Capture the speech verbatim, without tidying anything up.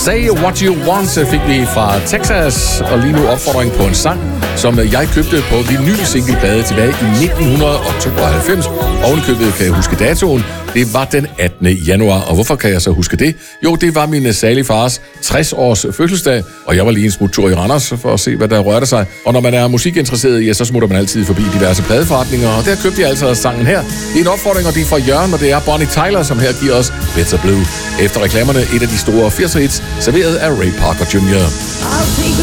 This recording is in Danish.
Say What You Want fik vi fra Texas, og lige nu opfordring på en sang, som jeg købte på vinyl-singleplade tilbage i nitten tooghalvfems. Ovenikøbet kan jeg huske datoen. Det var den attende januar, og hvorfor kan jeg så huske det? Jo, det var min salige fars tres-års fødselsdag, og jeg var lige en smuttur i Randers for at se, hvad der rørte sig. Og når man er musikinteresseret, ja, så smutter man altid forbi diverse pladeforretninger, og der købte jeg altså sangen her. Det er en opfordring, og det er fra Jørgen, og det er Bonnie Tyler, som her giver os Better Blue. Efter reklamerne et af de store firser hits, serveret af Ray Parker junior I'll take